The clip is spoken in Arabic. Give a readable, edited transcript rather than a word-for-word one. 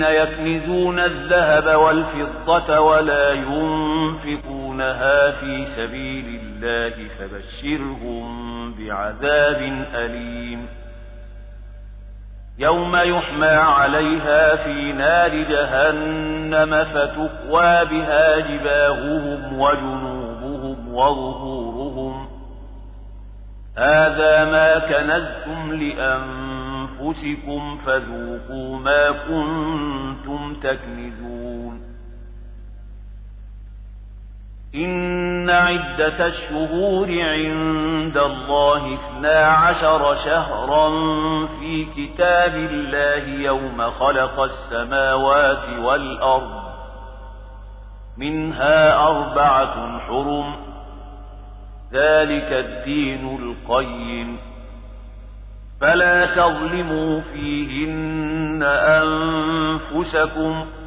يكنزون الذهب والفضة ولا ينفقونها في سبيل الله فبشرهم بعذاب أليم يوم يحمى عليها في نار جهنم فتكوى بها جباههم وجنوبهم وظهورهم هذا ما كنزتم لأنفسكم فذوقوا ما كنتم تكنزون إن عدة الشهور عند الله 12 شهرا في كتاب الله يوم خلق السماوات والأرض منها 4 حرم ذلك الدين القيم فلا تظلموا فيهن أنفسكم